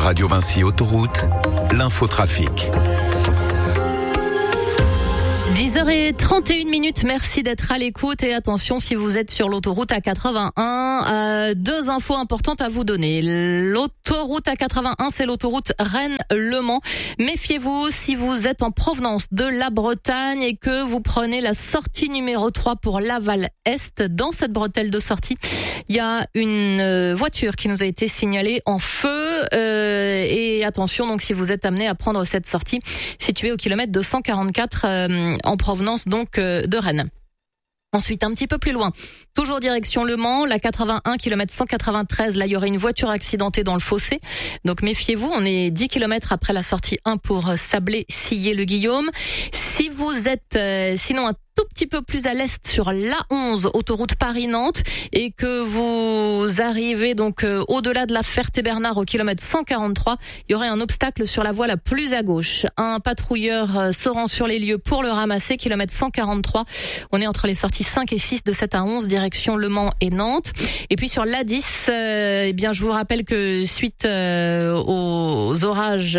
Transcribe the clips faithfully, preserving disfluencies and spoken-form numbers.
Radio Vinci Autoroute, l'infotrafic. dix heures trente et une minutes, merci d'être à l'écoute et attention si vous êtes sur l'autoroute A quatre-vingt-un, euh, deux infos importantes à vous donner. L'autoroute A quatre-vingt-un, c'est l'autoroute Rennes-Le Mans. Méfiez-vous si vous êtes en provenance de la Bretagne et que vous prenez la sortie numéro trois pour Laval-Est. Dans cette bretelle de sortie, il y a une voiture qui nous a été signalée en feu euh, et attention donc si vous êtes amené à prendre cette sortie située au kilomètre deux cent quarante-quatre euh, en provenance donc euh, de Rennes. Ensuite, un petit peu plus loin, toujours direction Le Mans, la quatre-vingt-un, kilomètre cent quatre-vingt-treize, là il y aurait une voiture accidentée dans le fossé. Donc méfiez-vous, on est dix kilomètres après la sortie un pour Sablé-Sillé-le-Guillaume. Si vous êtes euh, sinon un tout petit peu plus à l'est sur l'A onze, autoroute Paris-Nantes, et que vous arrivez donc euh, au-delà de la Ferté-Bernard au kilomètre cent quarante-trois, il y aurait un obstacle sur la voie la plus à gauche. Un patrouilleur euh, se rend sur les lieux pour le ramasser, kilomètre cent quarante-trois. On est entre les sorties cinq et six de cette A onze, direction Le Mans et Nantes. Et puis sur l'A dix, euh, eh bien je vous rappelle que suite euh, aux orages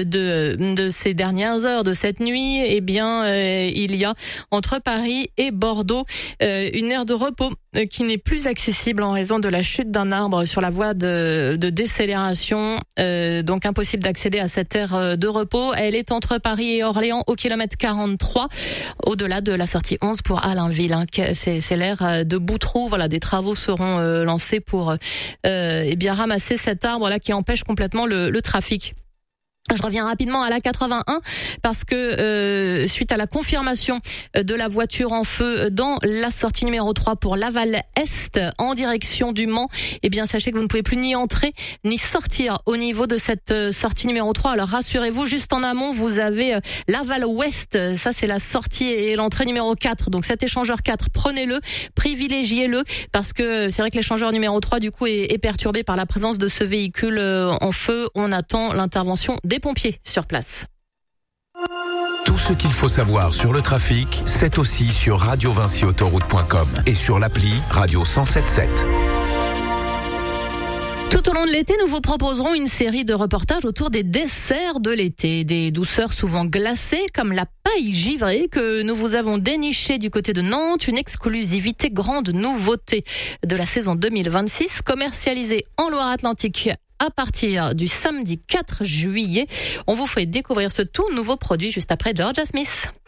de, de ces dernières heures, de cette nuit, eh bien euh, il y a entre Paris et Bordeaux euh, une aire de repos euh, qui n'est plus accessible en raison de la chute d'un arbre sur la voie de, de décélération. Euh, donc impossible d'accéder à cette aire de repos. Elle est entre Paris et Orléans au kilomètre quarante-trois, au-delà de la sortie onze pour Allainville. Hein. C'est, c'est l'aire de Boutroux. Voilà, des travaux seront euh, lancés pour euh, eh bien ramasser cet arbre là qui empêche complètement le, le trafic. Je reviens rapidement à la quatre-vingt-un parce que euh, suite à la confirmation de la voiture en feu dans la sortie numéro trois pour Laval-Est en direction du Mans, eh bien sachez que vous ne pouvez plus ni entrer ni sortir au niveau de cette sortie numéro trois. Alors rassurez-vous, juste en amont, vous avez Laval-Ouest, ça c'est la sortie et l'entrée numéro quatre. Donc cet échangeur quatre, prenez-le, privilégiez-le parce que c'est vrai que l'échangeur numéro trois du coup est, est perturbé par la présence de ce véhicule en feu. On attend l'intervention des pompiers sur place. Tout ce qu'il faut savoir sur le trafic, c'est aussi sur radio vinci autoroute point com et sur l'appli Radio cent soixante-dix-sept. Tout au long de l'été, nous vous proposerons une série de reportages autour des desserts de l'été. Des douceurs souvent glacées comme la paille givrée que nous vous avons dénichée du côté de Nantes. Une exclusivité, grande nouveauté de la saison deux mille vingt-six, commercialisée en Loire-Atlantique à partir du samedi quatre juillet. On vous fait découvrir ce tout nouveau produit juste après Georgia Smith.